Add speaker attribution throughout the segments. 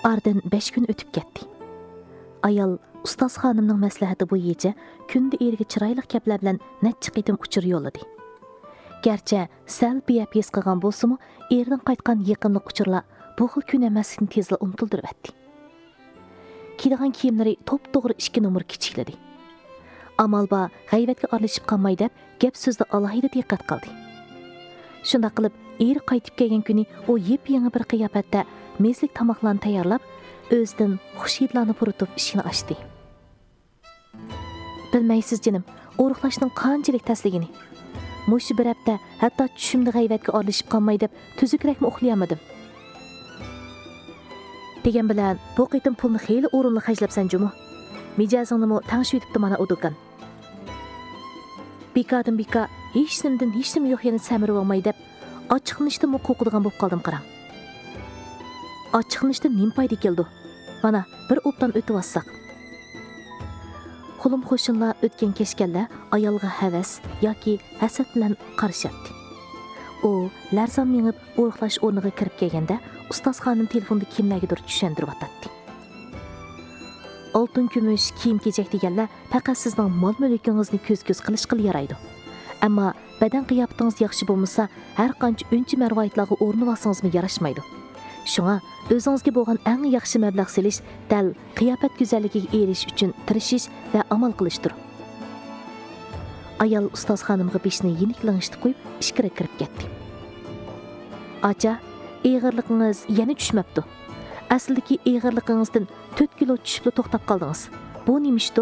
Speaker 1: Aradan 5 kun o'tib ketdi. Ayol ustoz xonimning maslahati bo'yicha kunda eriga chiroyli gaplar bilan necha qitim uchur yo'lladi. Garchi sal beyapes qilgan bo'lsa-mu, erdan qaytgan yaqinlik uchurlar bu xil kun emasligini tezla unutildiribdi. Kiydigan kiyimlari to'p-to'g'ri 2 nomer kichikladi. Amalba g'ayvatga aralashib qolmay deb gap so'zda alohida diqqat qildi. Shunda qilib, eri qaytib kelgan kuni u yep-yangi bir qiyofatda mezlik tomoqlarni tayyorlab, o'zidan xush hidlarni puritib ishini ochdi. Bilmaysiz jinim, o'ruqlashning qanchalik tasligini. Mush bir hafta hatto tushimda g'ayvatga aralashib qolmay deb tuzukrakmi uxlayolmadim. Degan bilan bu qitim pulni xeyli o'rinli xajlabsan jumu. Mijozingni tangshi yutibdi mana u do'kon. Bikadan bika hech nim yo'q yana samirib olmay deb ochiqnishda qo'qidigan bo'lib qoldim qarang. Ochiqnishda nim foyda keldi. Mana bir o'pdan o'tib olsak. Qo'lim qo'shinlar o'tgan kechganlar ayolga havas yoki hasad bilan qarashyapti. U larzon mengib o'riqlash o'rniga kirib kelganda ustoz xonim telefonda kimlargadir tushuntirib o'tadi. Oltin kumush kiyim-kechak deganlar faqat sizning mol-mulkingizni ko'z-ko'z qilishga yaraydi. Ammo badan qiyofatingiz yaxshi bo'lmasa, har qancha unchi marvoyatlarga o'rnib olsangizmi yarashmaydi. Shunga o'zingizga bo'lgan eng yaxshi mablag' selish, dal qiyofat go'zalligiga erishish uchun tirishish va amal qilishdir. Ayol ustoz xonimga beshni yeniklangishni qo'yib, ishkira kirib ketdi. Acha, eg'irligingiz yana tushmabdi. Aslidagi eg'irligingizdan 4 kilo tushib to'xtab qoldingiz. Bu nima ishdi?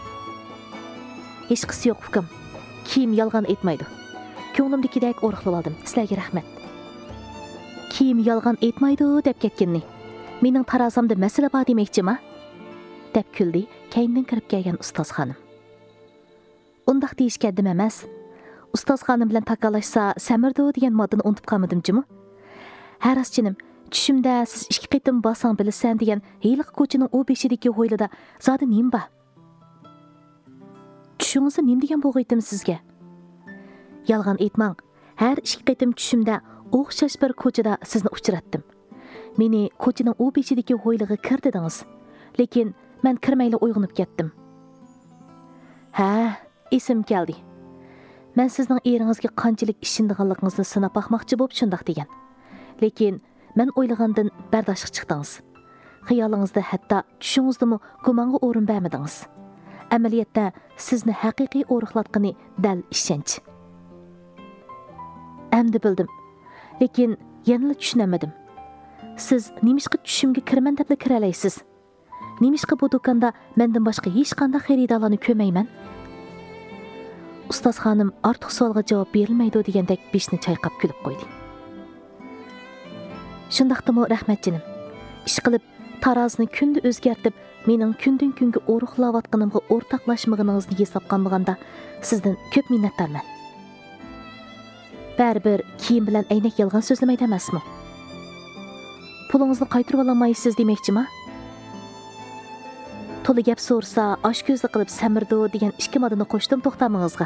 Speaker 1: Hech qisi yo'q ukam. Kiyim yolg'on aytmaydi. Ko'nglimdagidek o'riqlab oldim. Sizlarga rahmat. Kiyim yolg'on aytmaydi deb ketganni. Mening tarazamda masala bor demoqchimi? deb kuldi keyindan kirib kelgan ustoz xonim. Undaq deyishgandim emas. Ustoz xonim bilan takalashsa samirdi degan modani unutib qolmadim-jimi? Haraschinim, tushimda siz 2 qitim bosang bilasan degan heyliq ko'chining u beshidagi ho'ylida zodi nim bor? Tushingizda nim degan bo'g'aytim sizga? Yolg'on aytmang. Har 2 qitim tushimda o'xshash bir ko'chada sizni uchratdim. Meni ko'chining u beshidagi ho'yliga kir dedingiz. Lekin men kirmayla uyg'onib ketdim. Ha, esim keldi. Men sizning eringizga qanchalik ishindiganligingizni sinab baxmoqchi bo'lib shundaq degan. Lekin men o'ylagandan bardoshga chiqdingiz. Xiyolingizda hatto tushingizdami gumonga o'rin bermadingiz. Amaliyotda sizni haqiqiy o'riqlatqani dal ishonch. Endi bildim. Lekin yanada tushunamadim. Siz nimishqa tushimga kirman deb kira olaysiz? Nimishqa bu do'konda mendan boshqa hech qanday xaridorlarni ko'mayman? Ustoz xonim ortiq savolga javob berilmaydi degandek beshni chayqab kulib qo'ydi. Shundaqdimi rahmat jinim. Ish qilib tarozni kunda o'zgartib, mening kundan kunga o'riqlayotganimga o'rtoqlashmagingizni hisob qilmaganda sizdan ko'p minnatdorman. Baribir kiyim bilan aynak yolg'on so'zlamaydi emasmi? Pulingizni qaytarib olmaysiz demoqchimi? To'la gap so'rsa, oshko'zli qilib samirdi degan 2 modani qo'shdim to'xtamingizga.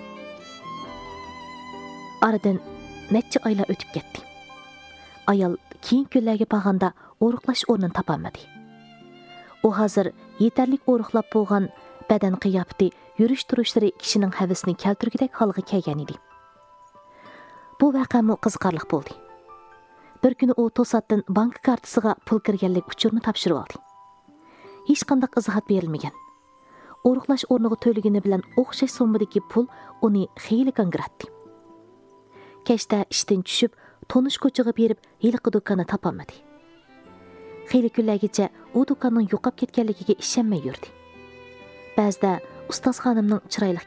Speaker 1: Aradan necha oylar o'tib ketdi. Ayol keyin kunlarga borganda o'riqlash o'rnini topolmadi. U hozir yetarlik o'riqlab bo'lgan badan qiyofati, yurish-turishlari kishining havasini keltirgidek holga kelgan edi. Bu vaqami qiziqarli bo'ldi. Bir kuni u to'satdan bank kartasiga pul kirganlik uchurini topshirib oldi. Hech qanday izohat berilmagan. O'riqlash o'rniga to'ligini bilan o'xshash summadagi pul uni xeyli qangratdi. Kechda ishdan tushib, tonish ko'chaga berib, heliqi do'konni topolmadi. Xeyli kunlargacha u do'konning yo'qolib ketganligiga ishonmay yurdi. Ba'zida ustoz xonimning chiroyli